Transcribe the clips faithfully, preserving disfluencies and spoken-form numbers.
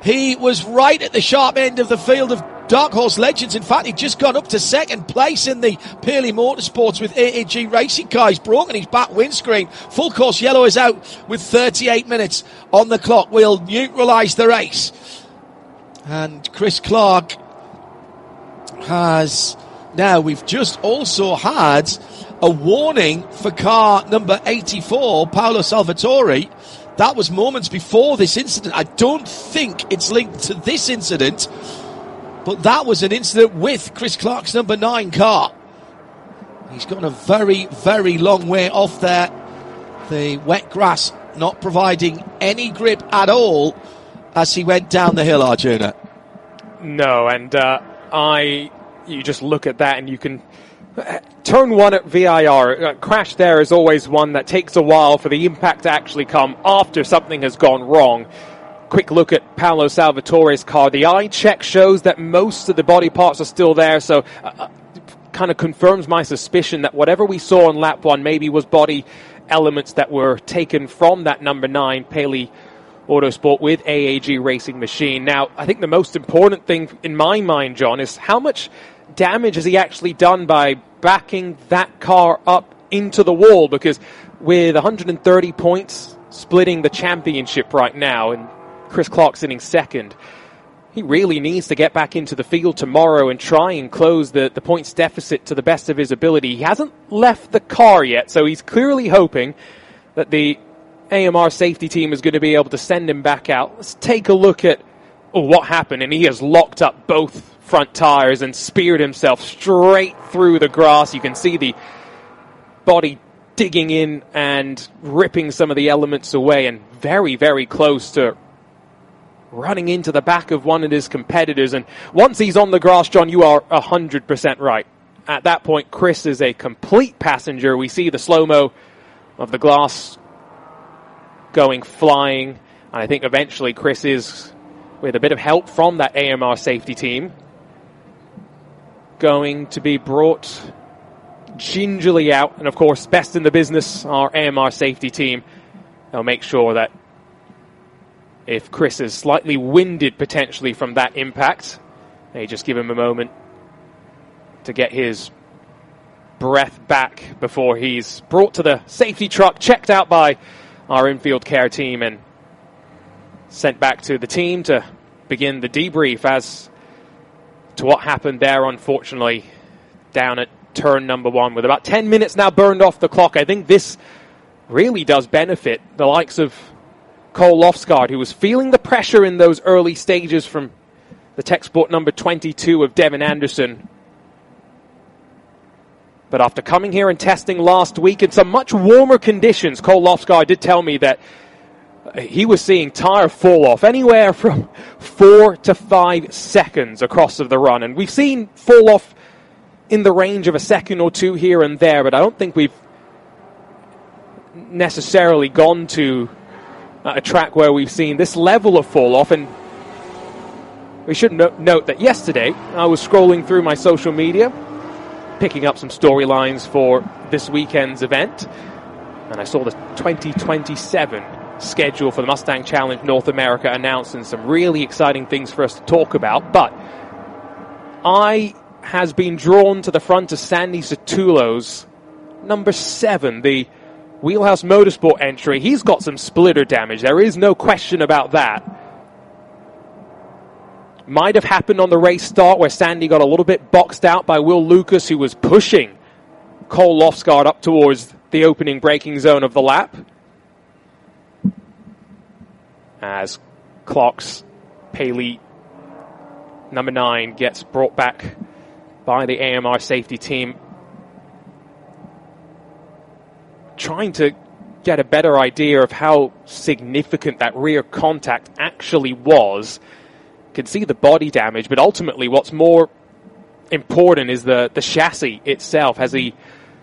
He was right at the sharp end of the field of Dark Horse Legends. In fact, he'd just gone up to second place in the Pearly Motorsports with A A G Racing Car. He's broken his back windscreen. Full course yellow is out with thirty-eight minutes on the clock. We'll neutralise the race. And Chris Clark has... Now, we've just also had a warning for car number eighty-four, Paolo Salvatore. That was moments before this incident. I don't think it's linked to this incident, but that was an incident with Chris Clark's number nine car. He's gone a very, very long way off there. The wet grass not providing any grip at all as he went down the hill, Arjuna. No, and uh, I... You just look at that and you can... Turn one at V I R. A crash there is always one that takes a while for the impact to actually come after something has gone wrong. Quick look at Paolo Salvatore's car. The eye check shows that most of the body parts are still there, so uh, kind of confirms my suspicion that whatever we saw on lap one maybe was body elements that were taken from that number nine Paley Autosport with A A G Racing Machine. Now, I think the most important thing in my mind, John, is how much damage has he actually done by backing that car up into the wall, because with one hundred thirty points splitting the championship right now and Chris Clark sitting second, he really needs to get back into the field tomorrow and try and close the, the points deficit to the best of his ability. He hasn't left the car yet, so he's clearly hoping that the A M R safety team is going to be able to send him back out. Let's take a look at oh, what happened, and he has locked up both front tires and speared himself straight through the grass. You can see the body digging in and ripping some of the elements away, and very, very close to running into the back of one of his competitors. And once he's on the grass, John, you are one hundred percent right. At that point, Chris is a complete passenger. We see the slow-mo of the glass going flying, and I think eventually Chris is, with a bit of help from that A M R safety team, going to be brought gingerly out. And of course, best in the business, our A M R safety team. They'll make sure that if Chris is slightly winded potentially from that impact, they just give him a moment to get his breath back before he's brought to the safety truck, checked out by our infield care team, and sent back to the team to begin the debrief as to what happened there, unfortunately, down at turn number one. With about ten minutes now burned off the clock, I think this really does benefit the likes of Cole Lofsgaard, who was feeling the pressure in those early stages from the tech sport number twenty-two of Devin Anderson. But after coming here and testing last week in some much warmer conditions, Cole Lofsgaard did tell me that he was seeing tire fall off anywhere from four to five seconds across of the run. And we've seen fall off in the range of a second or two here and there, but I don't think we've necessarily gone to a track where we've seen this level of fall off. And we should no- note that yesterday I was scrolling through my social media, picking up some storylines for this weekend's event, and I saw the twenty twenty-seven schedule for the Mustang Challenge North America announced, and some really exciting things for us to talk about. But I has been drawn to the front of Sandy Satullo's number seven, the Wheelhouse Motorsport entry. He's got some splitter damage. There is no question about that. Might have happened on the race start where Sandy got a little bit boxed out by Will Lucas, who was pushing Cole Lofsgaard up towards the opening braking zone of the lap. As Clark's Paley number nine gets brought back by the A M R safety team, trying to get a better idea of how significant that rear contact actually was. Can see the body damage, but ultimately what's more important is the, the chassis itself. Has he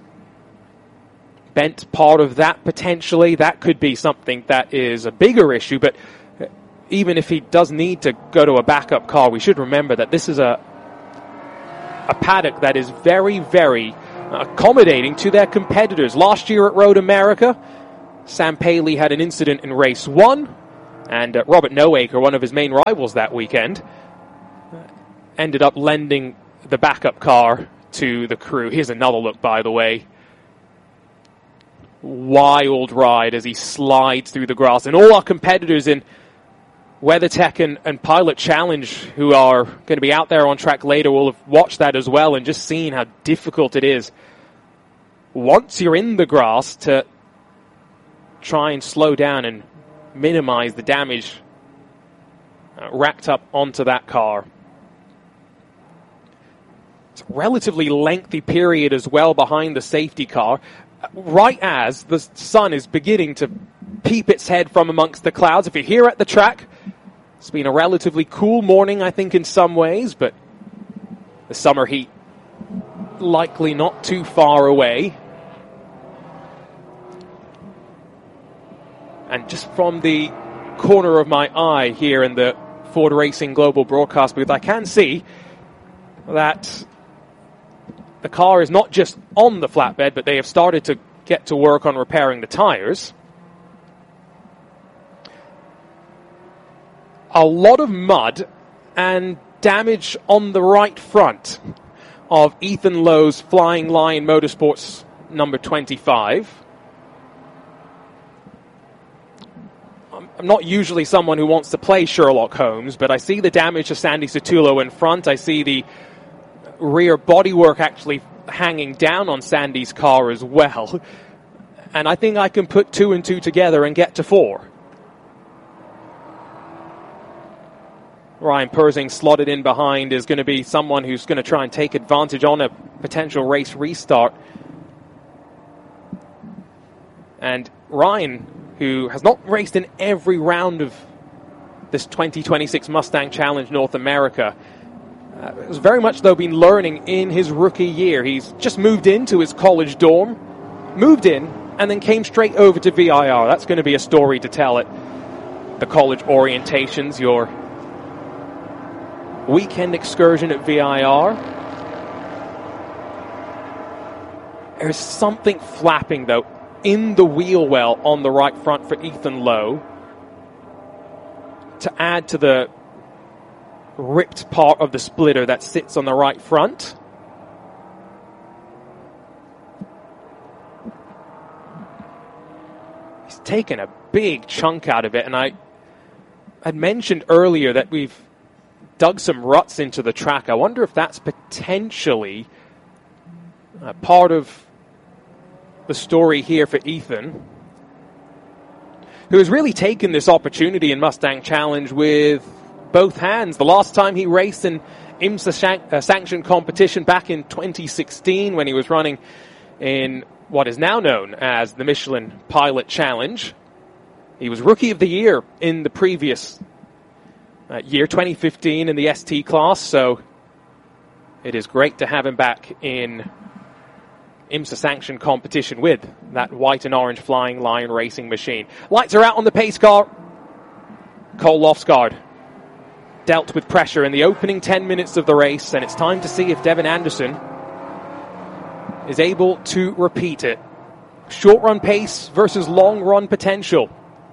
bent part of that potentially? That could be something that is a bigger issue, but even if he does need to go to a backup car, we should remember that this is a a paddock that is very, very accommodating to their competitors. Last year at Road America, Sam Paley had an incident in race one, And uh, Robert Noacre, one of his main rivals that weekend, ended up lending the backup car to the crew. Here's another look, by the way. Wild ride as he slides through the grass. And all our competitors in WeatherTech and, and Pilot Challenge, who are going to be out there on track later, will have watched that as well and just seen how difficult it is once you're in the grass to try and slow down and minimize the damage uh, racked up onto that car. It's a relatively lengthy period as well behind the safety car, right as the sun is beginning to peep its head from amongst the clouds. If you're here at the track, it's been a relatively cool morning, I think, in some ways, but the summer heat likely not too far away. And just from the corner of my eye here in the Ford Racing Global Broadcast booth, I can see that the car is not just on the flatbed, but they have started to get to work on repairing the tires. A lot of mud and damage on the right front of Ethan Lowe's Flying Lion Motorsports number twenty-five. I'm not usually someone who wants to play Sherlock Holmes, but I see the damage to Sandy Sotullo in front. I see the rear bodywork actually hanging down on Sandy's car as well. And I think I can put two and two together and get to four. Ryan Persing slotted in behind is going to be someone who's going to try and take advantage on a potential race restart. And Ryan, who has not raced in every round of this twenty twenty-six Mustang Challenge North America, uh, has very much, though, been learning in his rookie year. He's just moved into his college dorm, moved in, and then came straight over to V I R. That's going to be a story to tell at the college orientations, your weekend excursion at V I R. There's something flapping, though, in the wheel well on the right front for Ethan Lowe to add to the ripped part of the splitter that sits on the right front. He's taken a big chunk out of it, and I had mentioned earlier that we've dug some ruts into the track. I wonder if that's potentially uh, part of the story here for Ethan, who has really taken this opportunity in Mustang Challenge with both hands. The last time he raced in IMSA uh, sanctioned competition back in twenty sixteen when he was running in what is now known as the Michelin Pilot Challenge. He was Rookie of the Year in the previous uh, year, twenty fifteen, in the S T class, so it is great to have him back in IMSA sanctioned competition with that white and orange Flying Lion racing machine. Lights are out on the pace car. Cole Lofsgaard dealt with pressure in the opening ten minutes of the race, and it's time to see if Devin Anderson is able to repeat it. Short run pace versus long run potential.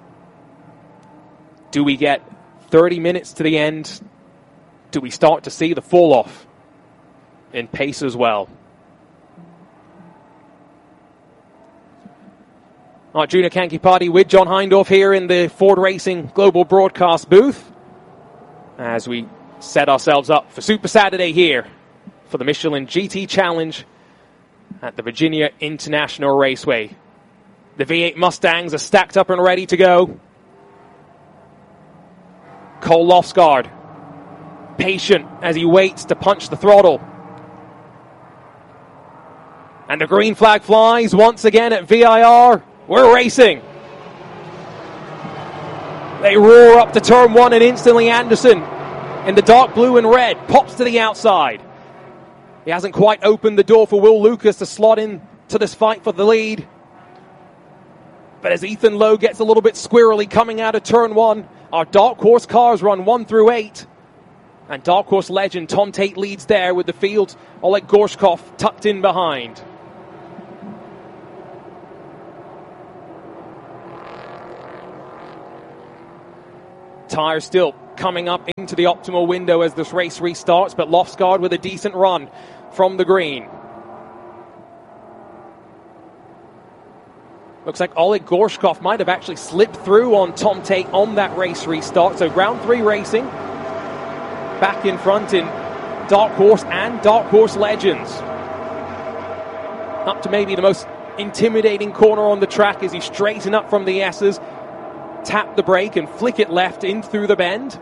Do we get thirty minutes to the end? Do we start to see the fall off in pace as well? Arjuna Kankipati with John Hindorf here in the Ford Racing Global Broadcast booth as we set ourselves up for Super Saturday here for the Michelin G T Challenge at the Virginia International Raceway. The V eight Mustangs are stacked up and ready to go. Cole Lofsgaard, patient as he waits to punch the throttle. And the green flag flies once again at V I R. We're racing. They roar up to turn one, and instantly Anderson in the dark blue and red pops to the outside. He hasn't quite opened the door for Will Lucas to slot in to this fight for the lead. But as Ethan Lowe gets a little bit squirrely coming out of turn one, our Dark Horse cars run one through eight. And Dark Horse legend Tom Tate leads there with the field. Oleg Gorshkov tucked in behind. Tyres still coming up into the optimal window as this race restarts, but Lofsgaard with a decent run from the green. Looks like Oleg Gorshkov might have actually slipped through on Tom Tate on that race restart. So round three racing, back in front in Dark Horse and Dark Horse Legends. Up to maybe the most intimidating corner on the track as he straighten up from the S's, tap the brake and flick it left in through the bend.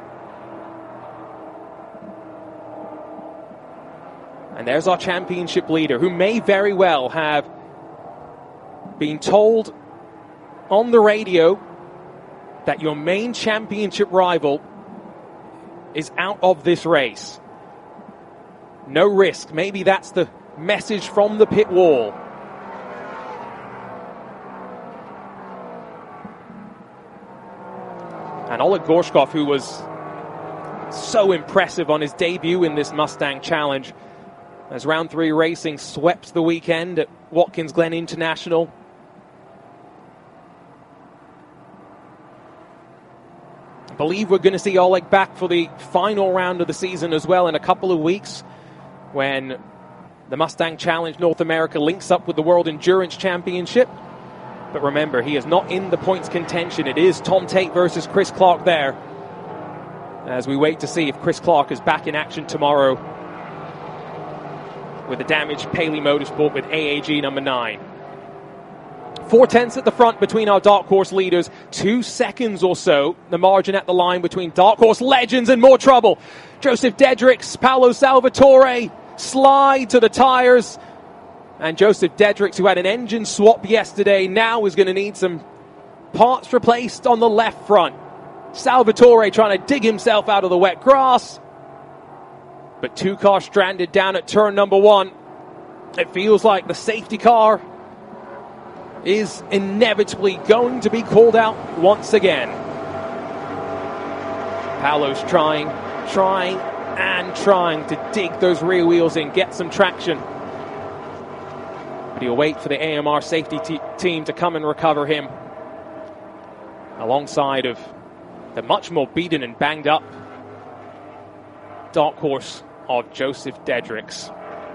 And there's our championship leader, who may very well have been told on the radio that your main championship rival is out of this race. No risk. Maybe that's the message from the pit wall. And Oleg Gorshkov, who was so impressive on his debut in this Mustang Challenge, as round three racing swept the weekend at Watkins Glen International. I believe we're going to see Oleg back for the final round of the season as well in a couple of weeks, when the Mustang Challenge North America links up with the World Endurance Championship. But remember, he is not in the points contention. It is Tom Tate versus Chris Clark there, as we wait to see if Chris Clark is back in action tomorrow with the damaged Paley Motorsport with A A G number nine. Four tenths at the front between our Dark Horse leaders. Two seconds or so, the margin at the line between Dark Horse Legends and more trouble. Joseph Dedricks, Paolo Salvatore slide to the tires. And Joseph Dedricks, who had an engine swap yesterday, now is going to need some parts replaced on the left front. Salvatore trying to dig himself out of the wet grass. But two cars stranded down at turn number one. It feels like the safety car is inevitably going to be called out once again. Paolo's trying, trying, and trying to dig those rear wheels in, get some traction. But he'll wait for the A M R safety t- team to come and recover him, alongside of the much more beaten and banged up Dark Horse of Joseph Dedricks.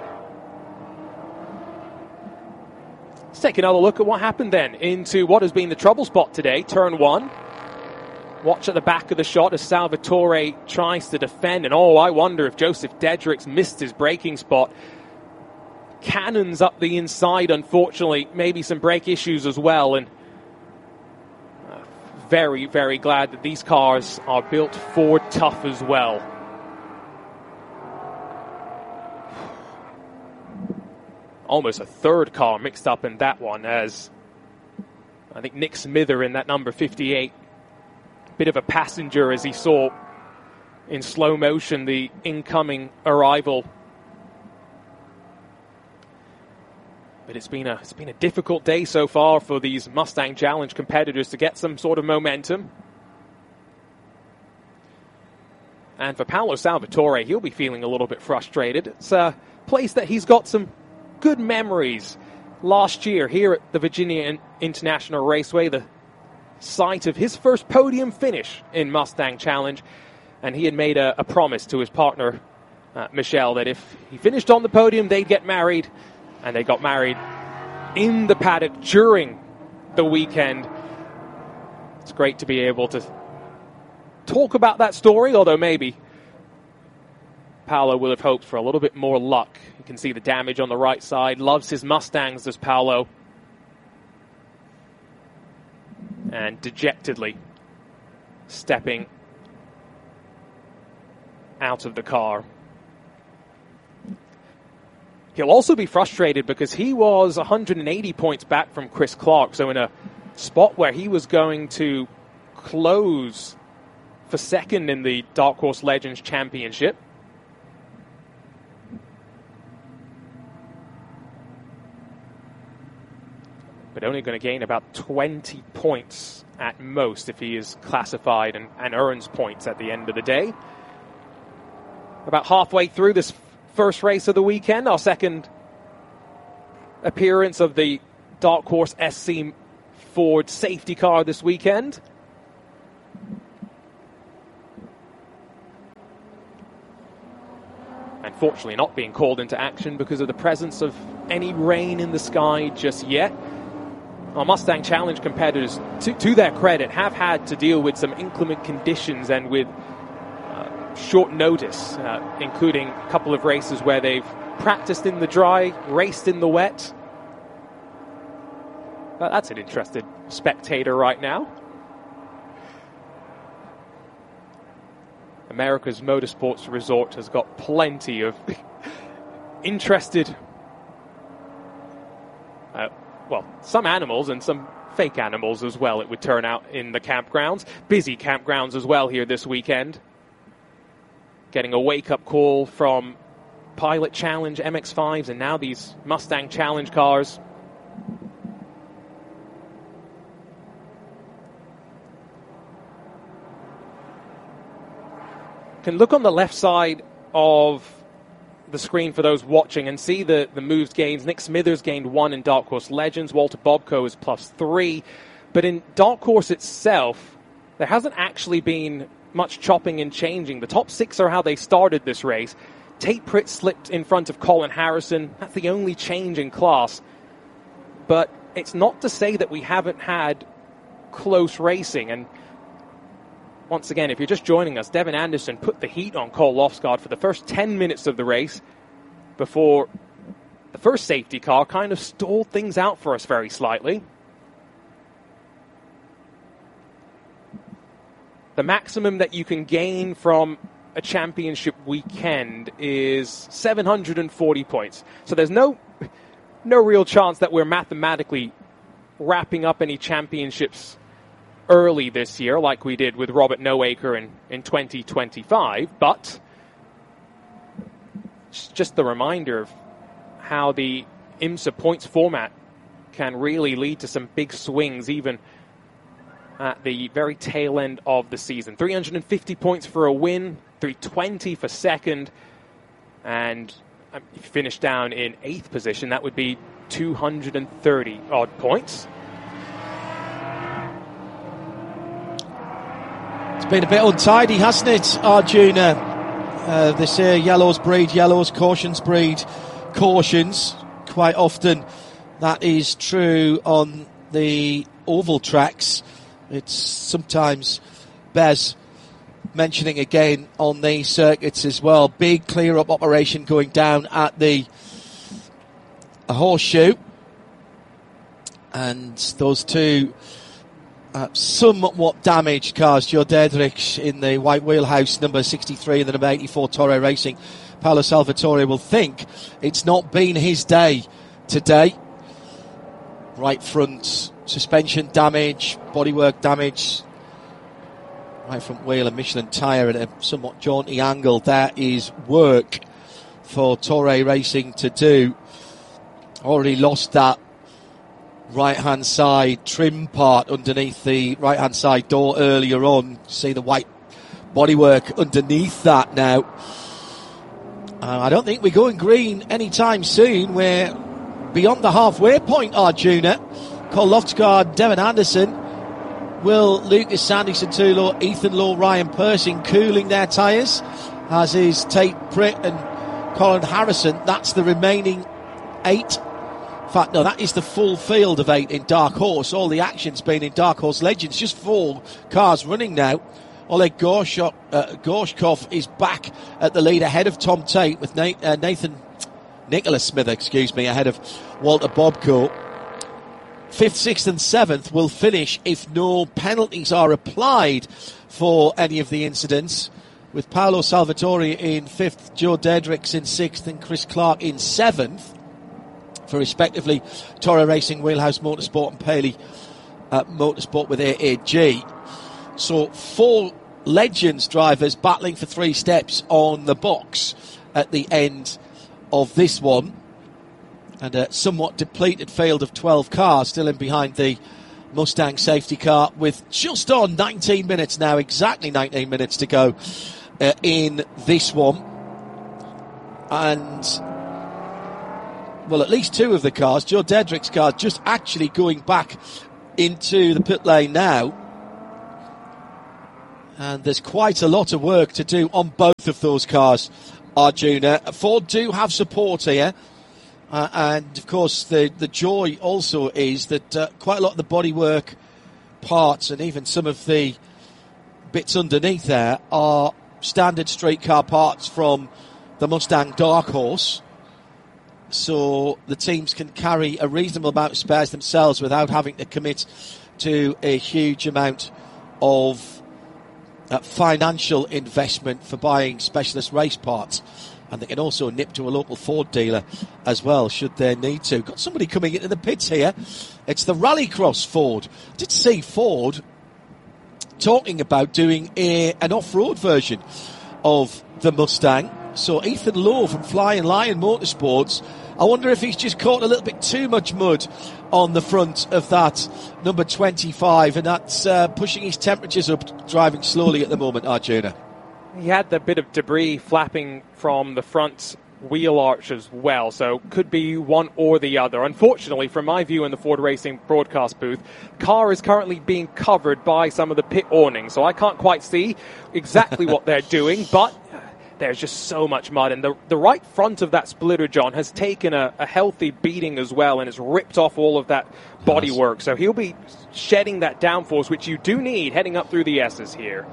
Let's take another look at what happened then into what has been the trouble spot today, turn one. Watch at the back of the shot as Salvatore tries to defend, and oh, I wonder if Joseph Dedricks missed his braking spot. Cannons up the inside, unfortunately, maybe some brake issues as well, and uh, very, very glad that these cars are built Ford tough as well. Almost a third car mixed up in that one, as I think Nick Smither in that number fifty-eight, bit of a passenger as he saw in slow motion the incoming arrival. But it's been a it's been a difficult day so far for these Mustang Challenge competitors to get some sort of momentum. And for Paolo Salvatore, he'll be feeling a little bit frustrated. It's a place that he's got some good memories. Last year here at the Virginia International Raceway, the site of his first podium finish in Mustang Challenge. And he had made a, a promise to his partner, uh, Michelle, that if he finished on the podium, they'd get married. And they got married in the paddock during the weekend. It's great to be able to talk about that story, although maybe Paolo will have hoped for a little bit more luck. You can see the damage on the right side. Loves his Mustangs, does Paolo. And dejectedly stepping out of the car. He'll also be frustrated because he was one hundred eighty points back from Chris Clark, so in a spot where he was going to close for second in the Dark Horse Legends Championship. But only going to gain about twenty points at most if he is classified and, and earns points at the end of the day. About halfway through this first race of the weekend, our second appearance of the Dark Horse S C Ford safety car this weekend. unfortunately not being called into action because of the presence of any rain in the sky just yet. Our Mustang Challenge competitors, to, to their credit, have had to deal with some inclement conditions and with uh, short notice, uh, including a couple of races where they've practiced in the dry, raced in the wet. Well, that's an interested spectator right now. America's Motorsports Resort has got plenty of interested, uh, well, some animals and some fake animals as well, it would turn out, in the campgrounds. Busy campgrounds as well here this weekend. Getting a wake-up call from Pilot Challenge M X fives and now these Mustang Challenge cars. Can look on the left side of the screen for those watching and see the, the moves gains. Nick Smithers gained one in Dark Horse Legends. Walter Bobko is plus three. But in Dark Horse itself, there hasn't actually been much chopping and changing. The top six are how they started this race. Tate Pritt slipped in front of Colin Harrison. That's the only change in class. But it's not to say that we haven't had close racing. And once again, if you're just joining us, Devin Anderson put the heat on Cole Lofsgaard for the first ten minutes of the race before the first safety car kind of stalled things out for us very slightly. The maximum that you can gain from a championship weekend is seven hundred forty points. So there's no, no real chance that we're mathematically wrapping up any championships early this year, like we did with Robert Noacre in, in twenty twenty-five, but it's just the reminder of how the IMSA points format can really lead to some big swings, even at the very tail end of the season. three hundred fifty points for a win, three twenty for second, and if you finish down in eighth position, that would be two hundred thirty odd points. It's been a bit untidy, hasn't it, Arjuna? Uh, they say yellows breed yellows, cautions breed cautions. Quite often that is true on the oval tracks. It's sometimes bears mentioning again on the circuits as well. Big clear-up operation going down at the Horseshoe. And those two Uh, somewhat damaged cars, Joe Dedrick in the white wheelhouse, number sixty-three, and the number eighty-four Torre Racing. Paolo Salvatore will think it's not been his day today. Right front suspension damage, bodywork damage, right front wheel and Michelin tyre at a somewhat jaunty angle. There is work for Torre Racing to do. Already lost that right-hand side trim part underneath the right-hand side door earlier on. See the white bodywork underneath that now. Uh, I don't think we're going green anytime soon. We're beyond the halfway point, Arjuna. Cole Lofsgaard, Devin Anderson. Will Lucas Sandy Santulo, Ethan Lowe, Ryan Persing cooling their tyres, as is Tate Pritt and Colin Harrison. That's the remaining eight. In fact, no, that is the full field of eight in Dark Horse. All the action's been in Dark Horse Legends. Just four cars running now. Oleg Gorshkov, uh, Gorshkov is back at the lead ahead of Tom Tate, with Nate, uh, Nathan Nicholas Smith, excuse me, ahead of Walter Bobko. Fifth, sixth and seventh will finish if no penalties are applied for any of the incidents, with Paolo Salvatore in fifth, Joe Dedricks in sixth and Chris Clark in seventh. For respectively Torre Racing, Wheelhouse Motorsport and Paley uh, Motorsport with A A G. So four Legends drivers battling for three steps on the box at the end of this one. And a somewhat depleted field of twelve cars still in behind the Mustang safety car, with just on nineteen minutes now, exactly nineteen minutes to go uh, in this one. And well, at least two of the cars, Joe Dedrick's car, just actually going back into the pit lane now. And there's quite a lot of work to do on both of those cars Arjuna. Ford do have support here. Uh, and, of course, the, the joy also is that uh, quite a lot of the bodywork parts and even some of the bits underneath there are standard street car parts from the Mustang Dark Horse. So the teams can carry a reasonable amount of spares themselves without having to commit to a huge amount of uh, financial investment for buying specialist race parts. And they can also nip to a local Ford dealer as well, should they need to. Got somebody coming into the pits here. It's the Rallycross Ford. I did see Ford talking about doing a, an off-road version of the Mustang. So Ethan Lowe from Flying Lion Motorsports, I wonder if he's just caught a little bit too much mud on the front of that number twenty-five, and that's uh, pushing his temperatures up, driving slowly at the moment, Arjuna. He had the bit of debris flapping from the front wheel arch as well, so could be one or the other. Unfortunately, from my view in the Ford Racing broadcast booth, car is currently being covered by some of the pit awning, so I can't quite see exactly what they're doing, but there's just so much mud, and the the right front of that splitter, John, has taken a, a healthy beating as well, and it's ripped off all of that bodywork, so he'll be shedding that downforce, which you do need heading up through the S's here.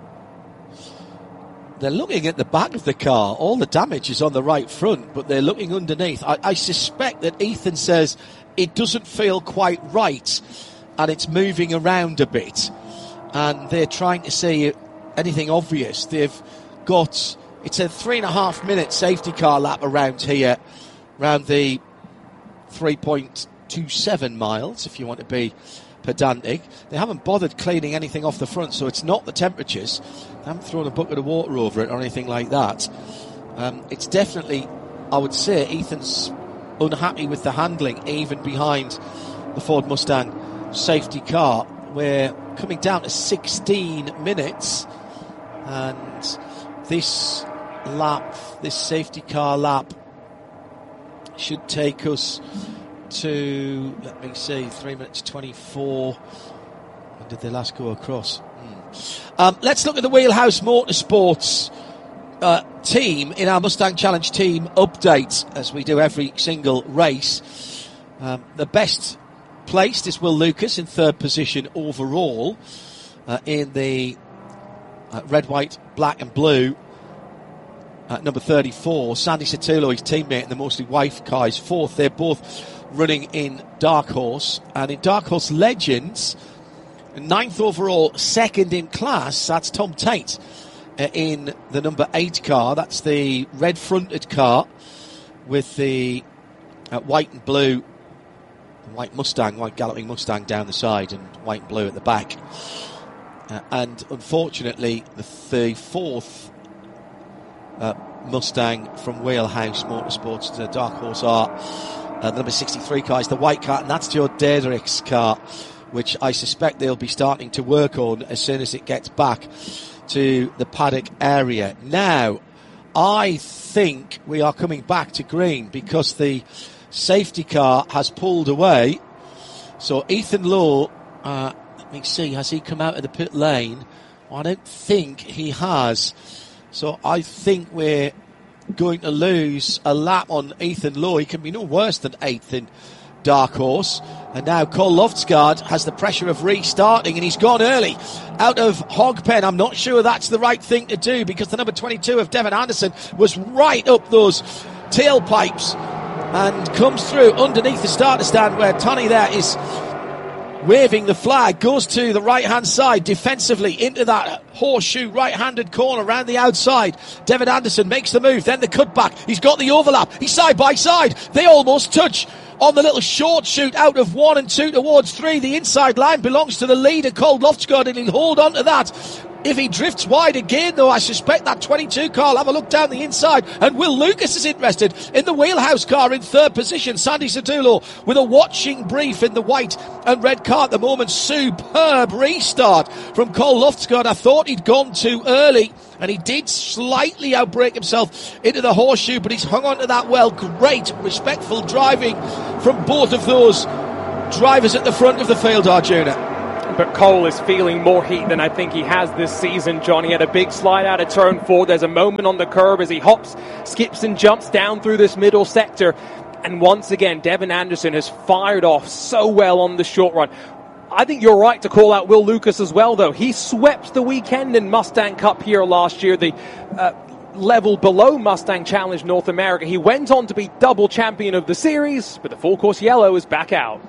They're looking at the back of the car. All the damage is on the right front, but they're looking underneath. I, I suspect that Ethan says it doesn't feel quite right, and it's moving around a bit, and they're trying to see anything obvious. They've got, it's a three and a half minute safety car lap around here, around the three point two seven miles, if you want to be pedantic. They haven't bothered cleaning anything off the front, so it's not the temperatures. They haven't thrown a bucket of water over it or anything like that. Um, it's definitely, I would say, Ethan's unhappy with the handling, even behind the Ford Mustang safety car. We're coming down to sixteen minutes, and this lap, this safety car lap, should take us to, let me see, three minutes twenty-four. When did they last go across? Hmm. Um, let's look at the Wheelhouse Motorsports uh, team in our Mustang Challenge team update, as we do every single race. Um, the best placed is Will Lucas in third position overall uh, in the uh, red, white, black and blue. At number thirty-four, Sandy Sotelo, his teammate in the mostly white car, is fourth. They're both running in Dark Horse. And in Dark Horse Legends, ninth overall, second in class, that's Tom Tate uh, in the number eight car. That's the red-fronted car with the uh, white and blue, white Mustang, white galloping Mustang down the side and white and blue at the back. Uh, and unfortunately, the, the fourth Uh, Mustang from Wheelhouse Motorsports, the Dark Horse Art, uh, the number sixty-three car is the white car, and that's Joe Dedrick's car, which I suspect they'll be starting to work on as soon as it gets back to the paddock area. Now, I think we are coming back to green because the safety car has pulled away. So Ethan Lowe, uh, let me see, has he come out of the pit lane? I don't think he has. So I think we're going to lose a lap on Ethan Lowe. He can be no worse than eighth in Dark Horse. And now Cole Loftsgaard has the pressure of restarting, and he's gone early out of Hogpen. I'm not sure that's the right thing to do, because the number twenty-two of Devin Anderson was right up those tailpipes and comes through underneath the starter stand, where Tony there is waving the flag, goes to the right-hand side defensively into that horseshoe right-handed corner around the outside. Devin Anderson makes the move, then the cutback. He's got the overlap. He's side by side. They almost touch on the little short shoot out of one and two towards three. The inside line belongs to the leader, Cole Loftsgaard, and he'll hold on to that. If he drifts wide again, though, I suspect that twenty-two car will have a look down the inside, and Will Lucas is interested in the Wheelhouse car in third position. Sandy Sotelo with a watching brief in the white and red car at the moment. Superb restart from Cole Loftsgaard. I thought he'd gone too early, and he did slightly outbrake himself into the horseshoe, but he's hung on to that well. Great, respectful driving from both of those drivers at the front of the field, Arjuna. but Cole is feeling more heat than I think he has this season, John. He had a big slide out of turn four. There's a moment on the curb as he hops, skips and jumps down through this middle sector. And once again, Devin Anderson has fired off so well on the short run. I think you're right to call out Will Lucas as well, though. He swept the weekend in Mustang Cup here last year, the uh, level below Mustang Challenge North America. He went on to be double champion of the series, but the full course yellow is back out.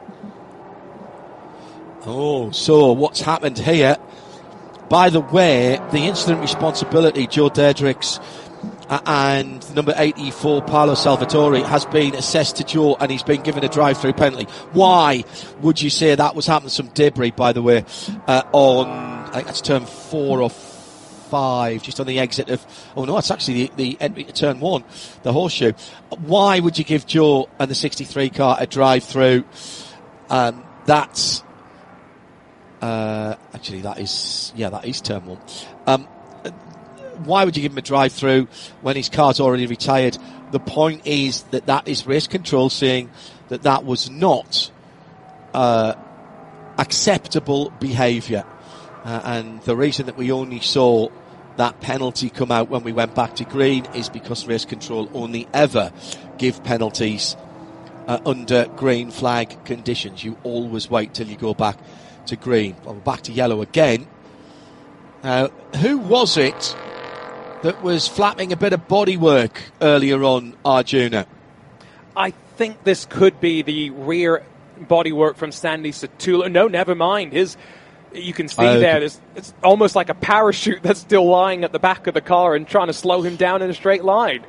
Oh, so what's happened here? By the way, the incident responsibility, Joe Derdricks, uh, and number eighty-four, Paolo Salvatore, has been assessed to Joe, and he's been given a drive-through penalty. Why would you say that was happening? Some debris, by the way, uh, on, I think that's turn four or five, just on the exit of, oh no, it's actually the, the entry to turn one, the horseshoe. Why would you give Joe and the sixty-three car a drive-through? Um, that's, uh, actually that is, yeah, that is turn one. Um, Why would you give him a drive-through when his car's already retired? The point is that that is race control saying that that was not uh, acceptable behaviour. Uh, and the reason that we only saw that penalty come out when we went back to green is because race control only ever give penalties uh, under green flag conditions. You always wait till you go back to green. Well, back to yellow again. Uh, who was it that was flapping a bit of bodywork earlier on, Arjuna? I think this could be the rear bodywork from Sandy Satula. No, never mind. His, you can see uh, there, there's, it's almost like a parachute that's still lying at the back of the car and trying to slow him down in a straight line.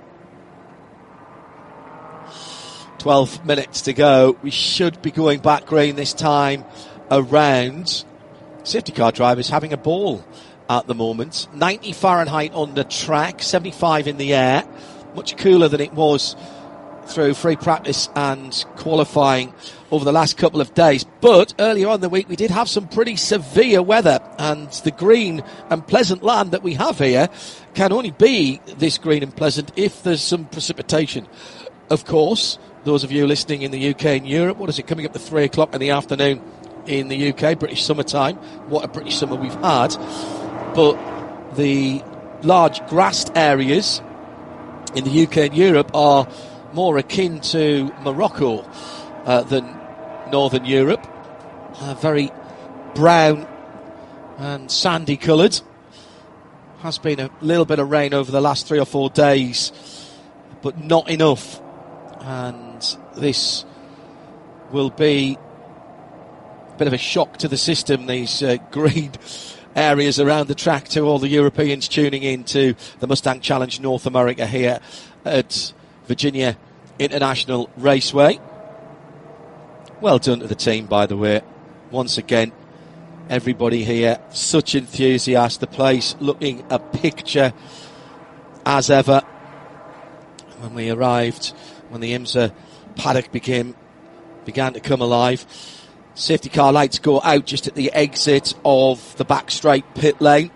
twelve minutes to go. We should be going back green this time around. Safety car drivers having a ball at the moment. ninety Fahrenheit on the track, seventy-five in the air. Much cooler than it was through free practice and qualifying over the last couple of days. But earlier on in the week we did have some pretty severe weather, and the green and pleasant land that we have here can only be this green and pleasant if there's some precipitation. Of course, those of you listening in the U K and Europe, what is it, coming up to three o'clock in the afternoon in the U K, British summertime. What a British summer we've had. But the large grassed areas in the U K and Europe are more akin to Morocco uh, than Northern Europe. Uh, very brown and sandy coloured. Has been a little bit of rain over the last three or four days, but not enough. And this will be a bit of a shock to the system, these uh, green areas around the track, to all the Europeans tuning in to the Mustang Challenge North America here at Virginia International Raceway. Well done to the team, by the way. Once again, everybody here, such enthusiasm. The place looking a picture as ever. When we arrived, when the IMSA paddock became, began to come alive. Safety car lights go out just at the exit of the back straight pit lane.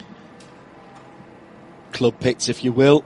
Club pits, if you will.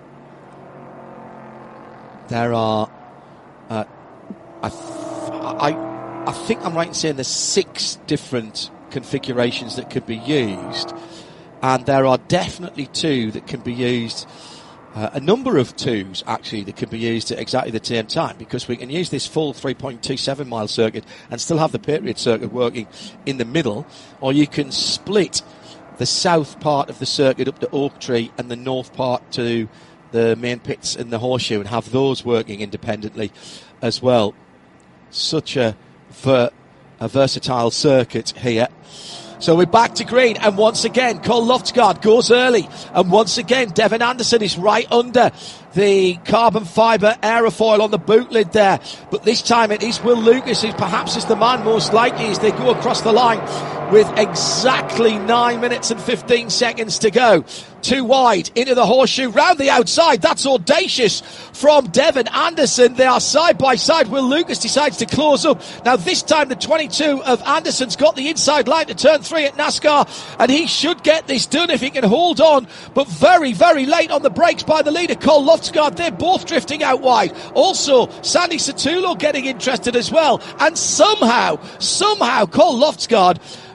There are, uh, I, th- I, I think I'm right in saying there's six different configurations that could be used. And there are definitely two that can be used, uh, a number of twos actually that can be used at exactly the same time, because we can use this full three point two seven mile circuit and still have the Patriot circuit working in the middle, or you can split the south part of the circuit up to Oak Tree and the north part to the main pits and the horseshoe and have those working independently as well. Such a, ver- a versatile circuit here. So we're back to green, and once again Cole Loftsgaard goes early, and once again Devin Anderson is right under the carbon fibre aerofoil on the boot lid there, but this time it is Will Lucas who perhaps is the man most likely as they go across the line with exactly nine minutes and fifteen seconds to go. Too wide into the horseshoe, round the outside. That's audacious from Devin Anderson. They are side by side. Will Lucas decides to close up. Now this time the twenty-two of Anderson's got the inside line to turn three at NASCAR, and he should get this done if he can hold on, but very, very late on the brakes by the leader, Cole Loftsgaard. They're both drifting out wide. Also, Sandy Satulo getting interested as well, and somehow, somehow Cole Loftsgaard,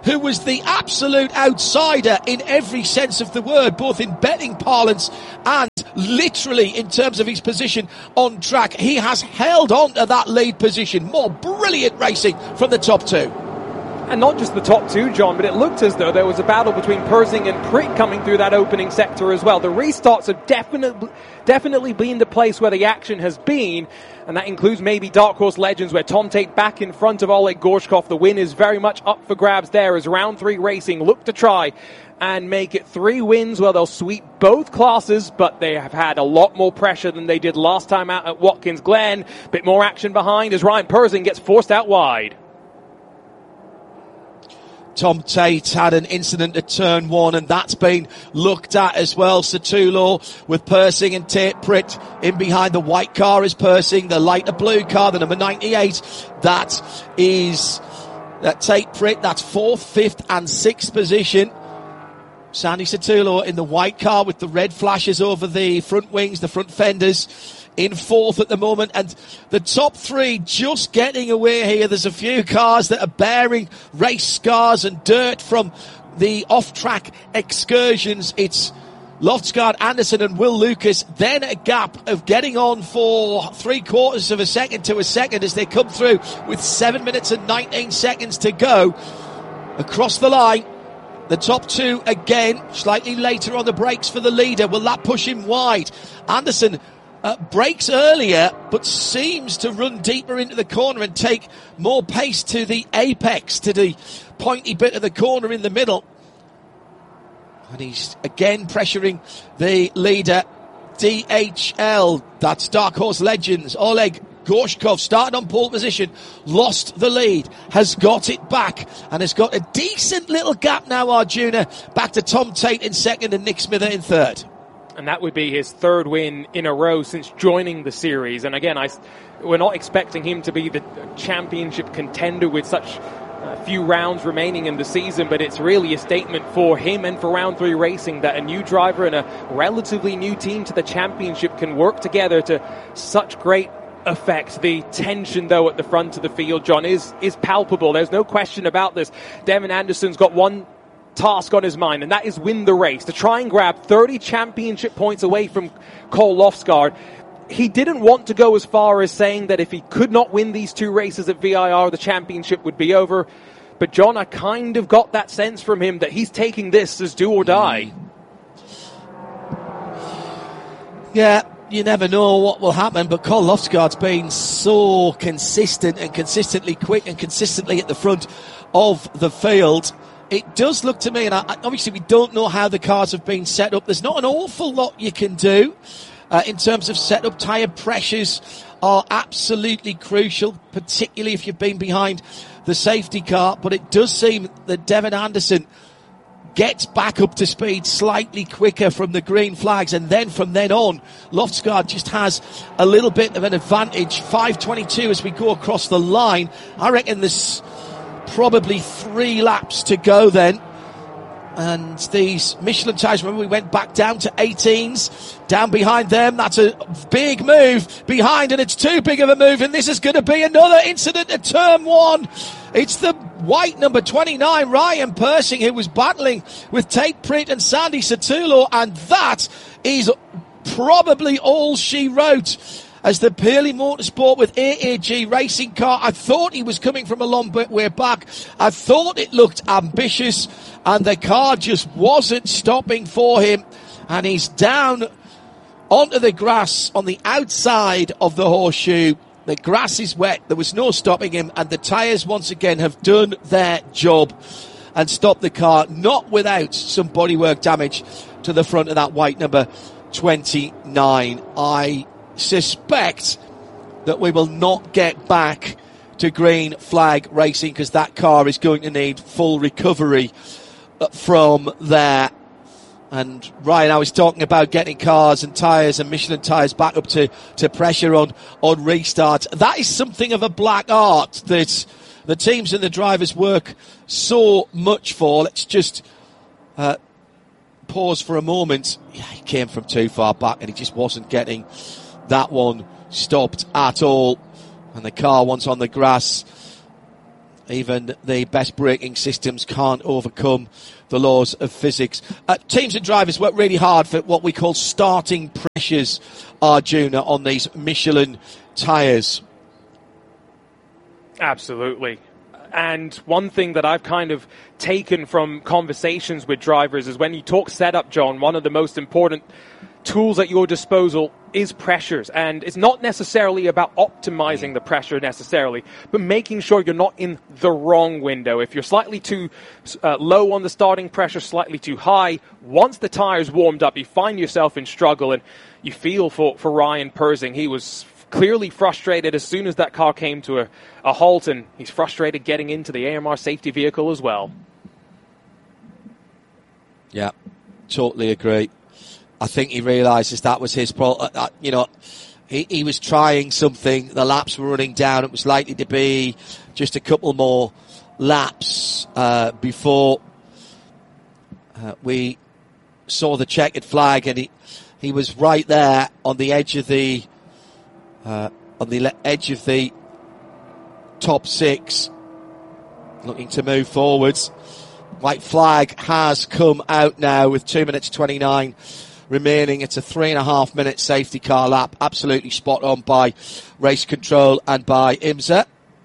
who was the absolute outsider in every sense of the word, both in betting parlance and literally in terms of his position on track. He has held on to that lead position. More brilliant racing from the top two. And not just the top two, John, but it looked as though there was a battle between Persing and Pritt coming through that opening sector as well. The restarts have definitely, definitely been the place where the action has been, and that includes maybe Dark Horse Legends, where Tom Tate back in front of Oleg Gorshkov. The win is very much up for grabs there as Round three Racing look to try and make it three wins. Well, they'll sweep both classes, but they have had a lot more pressure than they did last time out at Watkins Glen. Bit more action behind as Ryan Persing gets forced out wide. Tom Tate had an incident at turn one, and that's been looked at as well. Satulo with Persing and Tate Pritt in behind. The white car is Persing, the lighter blue car, the number ninety-eight. That is that Tate Pritt. That's fourth, fifth and sixth position. Sandy Satulo in the white car with the red flashes over the front wings, the front fenders, in fourth at the moment, and the top three just getting away here. There's a few cars that are bearing race scars and dirt from the off-track excursions. It's Loftsgaard, Anderson and Will Lucas, then a gap of getting on for three quarters of a second to a second as they come through with seven minutes and nineteen seconds to go across the line. The top two again, slightly later on the brakes for the leader. Will that push him wide? Anderson Uh, breaks earlier, but seems to run deeper into the corner and take more pace to the apex, to the pointy bit of the corner in the middle. And he's again pressuring the leader, D H L. That's Dark Horse Legends. Oleg Gorshkov started on pole position, lost the lead, has got it back, and has got a decent little gap now, Arjuna, back to Tom Tate in second and Nick Smither in third. And that would be his third win in a row since joining the series. And again, I, we're not expecting him to be the championship contender with such a few rounds remaining in the season, but it's really a statement for him and for Round three Racing that a new driver and a relatively new team to the championship can work together to such great effect. The tension, though, at the front of the field, John, is, is palpable. There's no question about this. Devin Anderson's got one task on his mind, and that is win the race, to try and grab thirty championship points away from Cole Loftsgaard. He didn't want to go as far as saying that if he could not win these two races at V I R, the championship would be over. But John, I kind of got that sense from him that he's taking this as do or die. Yeah, you never know what will happen, but Cole Loftsgaard's been so consistent and consistently quick and consistently at the front of the field. It does look to me, and I, obviously we don't know how the cars have been set up. There's not an awful lot you can do uh, in terms of setup. Tyre pressures are absolutely crucial, particularly if you've been behind the safety car. But it does seem that Devin Anderson gets back up to speed slightly quicker from the green flags, and then from then on, Loftsgaard just has a little bit of an advantage. five twenty-two as we go across the line. I reckon this probably three laps to go then, and these Michelin tyres, remember we went back down to eighteens, down behind them. That's a big move behind, and it's too big of a move, and this is going to be another incident at turn one. It's the white number twenty-nine, Ryan Persing, who was battling with Tate Pritt and Sandy Satulo, and that is probably all she wrote. As the Pearly Motorsport with A A G racing car, I thought he was coming from a long way back. I thought it looked ambitious, and the car just wasn't stopping for him. And he's down onto the grass on the outside of the horseshoe. The grass is wet. There was no stopping him, and the tyres once again have done their job and stopped the car, not without some bodywork damage to the front of that white number twenty-nine. I suspect that we will not get back to green flag racing because that car is going to need full recovery from there. And Ryan, I was talking about getting cars and tyres and Michelin tyres back up to, to pressure on, on restart. That is something of a black art that the teams and the drivers work so much for. Let's just uh, pause for a moment. Yeah, he came from too far back and he just wasn't getting that one stopped at all. And the car, once on the grass, Even the best braking systems can't overcome the laws of physics. Uh, teams and drivers work really hard for what we call starting pressures, Arjuna, on these Michelin tyres. Absolutely. And one thing that I've kind of taken from conversations with drivers is when you talk setup, John, one of the most important tools at your disposal is pressures. And it's not necessarily about optimizing the pressure necessarily, but making sure you're not in the wrong window. If you're slightly too uh, low on the starting pressure, slightly too high, once the tire's warmed up, you find yourself in struggle. And you feel for, for Ryan Persing. He was clearly frustrated as soon as that car came to a, a halt, and he's frustrated getting into the A M R safety vehicle as well. Yeah, totally agree. I think he realises that was his problem. Uh, you know, he, he was trying something. The laps were running down. It was likely to be just a couple more laps uh, before uh, we saw the checkered flag, and he he was right there on the edge of the uh, on the le- edge of the top six, looking to move forwards. White flag has come out now with two minutes twenty-nine remaining. It's a three and a half minute safety car lap. Absolutely spot on by race control and by IMSA.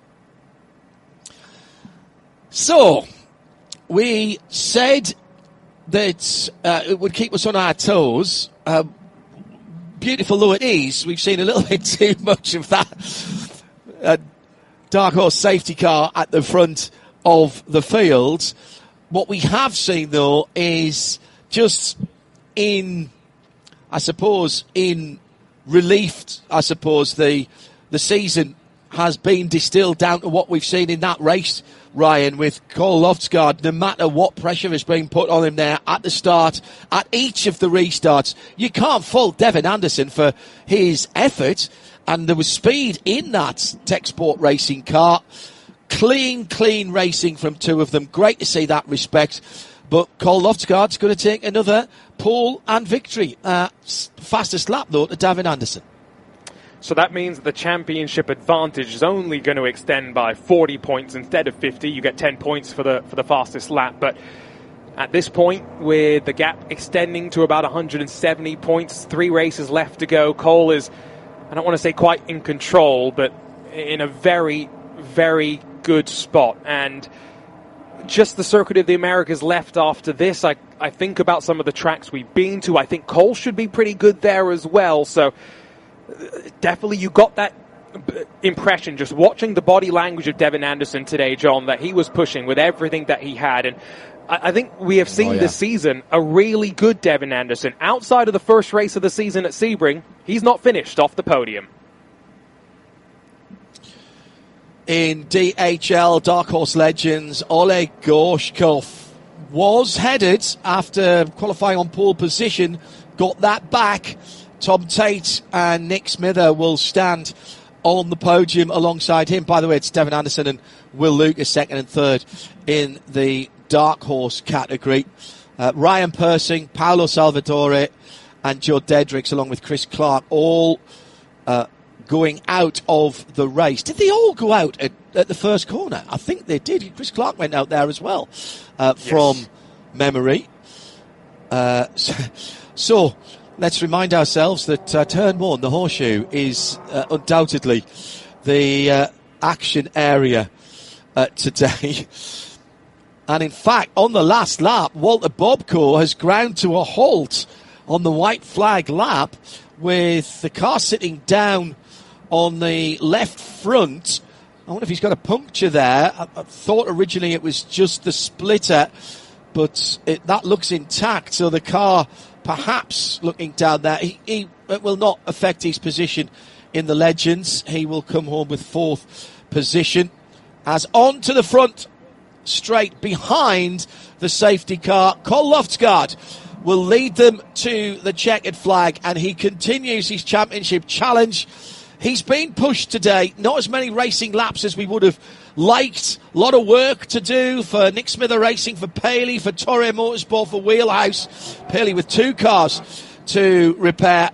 So, we said that uh, it would keep us on our toes. Uh, beautiful though it is, we've seen a little bit too much of that uh, Dark Horse safety car at the front of the field. What we have seen though is just in, I suppose, in relief, I suppose, the the season has been distilled down to what we've seen in that race, Ryan, with Cole Loftsgaard. No matter what pressure is being put on him there at the start, at each of the restarts, you can't fault Devin Anderson for his effort. And there was speed in that Tech Sport racing car. Clean, clean racing from two of them. Great to see that respect. But Cole Loftsgaard's going to take another pole and victory. Uh, fastest lap, though, to Devin Anderson. So that means the championship advantage is only going to extend by forty points instead of fifty. You get ten points for the for the fastest lap. But at this point, with the gap extending to about one hundred seventy points, three races left to go, Cole is, I don't want to say quite in control, but in a very, very good spot. And just the Circuit of the Americas left after this. I, I think about some of the tracks we've been to. I think Cole should be pretty good there as well. So definitely you got that impression just watching the body language of Devin Anderson today, John, that he was pushing with everything that he had. And I, I think we have seen oh, yeah. this season a really good Devin Anderson. Outside of the first race of the season at Sebring, he's not finished off the podium. In D H L Dark Horse Legends, Oleg Gorshkov was headed after qualifying on pole position, got that back. Tom Tate and Nick Smither will stand on the podium alongside him. By the way, it's Devin Anderson and Will Lucas second and third in the Dark Horse category. Uh, Ryan Persing, Paolo Salvatore and Joe Dedricks along with Chris Clark all uh, going out of the race. Did they all go out at, at the first corner? I think they did. Chris Clark went out there as well uh, from yes. memory. Uh, so, so let's remind ourselves that uh, turn one, the horseshoe, is uh, undoubtedly the uh, action area uh, today. And in fact, on the last lap, Walter Bobko has ground to a halt on the white flag lap with the car sitting down on the left front. I wonder if he's got a puncture there. I, I thought originally it was just the splitter, but it, that looks intact. So the car perhaps looking down there. He, he it will not affect his position in the Legends. He will come home with fourth position as on to the front straight behind the safety car. Cole Loftsgaard will lead them to the checkered flag, and he continues his championship challenge. He's been pushed today. Not as many racing laps as we would have liked. A lot of work to do for Nick Smither Racing, for Paley, for Torre Motorsport, for Wheelhouse. Paley with two cars to repair.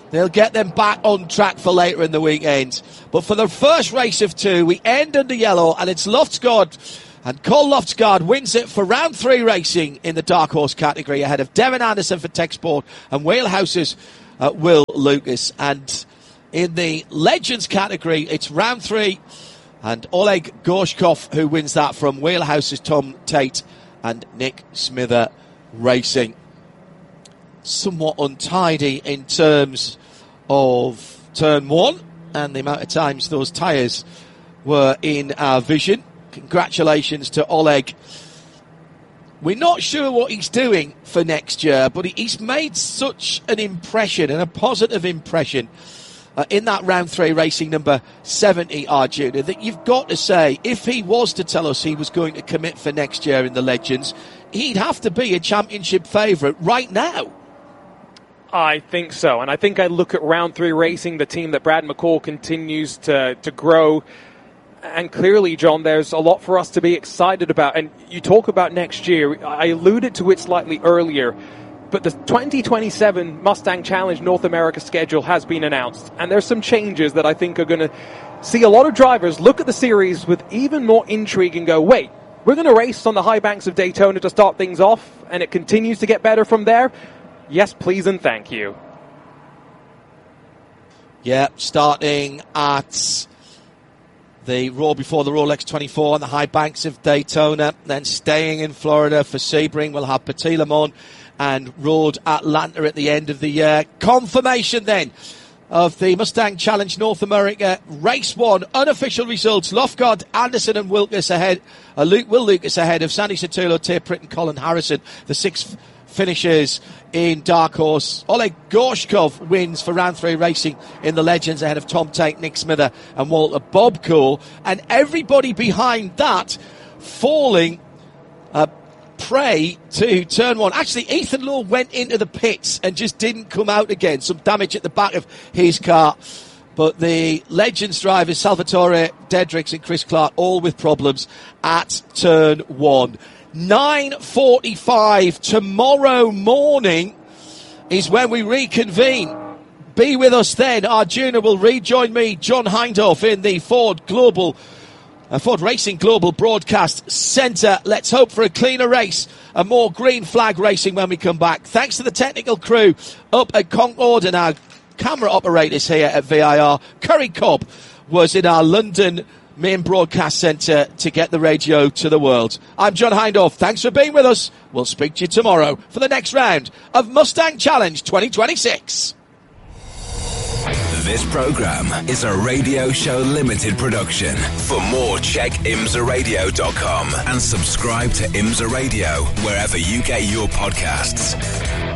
they'll get them back on track for later in the weekend. But for the first race of two, we end under yellow, and it's Loftsgaard. And Cole Loftsgaard wins it for round three racing in the dark horse category ahead of Devin Anderson for Techsport and Whalehouse's uh, Will Lucas. And in the Legends category, it's round three and Oleg Gorshkov who wins that from Whalehouse's Tom Tate and Nick Smither Racing. Somewhat untidy in terms of turn one and the amount of times those tyres were in our vision. Congratulations to Oleg. We're not sure what he's doing for next year, but he's made such an impression and a positive impression uh, in that round three racing number seventy, Arjuna, that you've got to say, if he was to tell us he was going to commit for next year in the Legends, he'd have to be a championship favourite right now. I think so, and I think I look at round three racing, the team that Brad McCall continues to, to grow. And clearly, John, there's a lot for us to be excited about. And you talk about next year. I alluded to it slightly earlier, but the twenty twenty-seven Mustang Challenge North America schedule has been announced. And there's some changes that I think are going to see a lot of drivers look at the series with even more intrigue and go, wait, we're going to race on the high banks of Daytona to start things off, and it continues to get better from there? Yes, please, and thank you. Yeah, starting at the Raw before the Rolex twenty-four on the high banks of Daytona, then staying in Florida for Sebring. We'll have Petit Le Mans and Road Atlanta at the end of the year. Confirmation then of the Mustang Challenge North America Race one. Unofficial results. Loftsgaard, Anderson and Wilkes ahead. Uh, Luke, Will Lucas ahead of Sandy Sotelo, Tia Pritt and Colin Harrison. The six finishers in Dark Horse. Oleg Gorshkov wins for round three racing in the Legends ahead of Tom Tate, Nick Smither and Walter Bobcool. And everybody behind that falling uh, prey to turn one. Actually, Ethan Law went into the pits and just didn't come out again. Some damage at the back of his car. But the Legends drivers, Salvatore Dedricks and Chris Clark, all with problems at turn one. nine forty-five tomorrow morning is when we reconvene. Be with us then. Arjuna will rejoin me, John Hindhaugh, in the Ford Global, uh, Ford Racing Global Broadcast Centre. Let's hope for a cleaner race, a more green flag racing when we come back. Thanks to the technical crew up at Concord and our camera operators here at V I R. Curry Cobb was in our London main broadcast centre to get the radio to the world. I'm John Hindhaugh. Thanks for being with us. We'll speak to you tomorrow for the next round of Mustang Challenge twenty twenty-six. This programme is a Radio Show Limited production. For more, check imsa radio dot com and subscribe to IMSA Radio wherever you get your podcasts.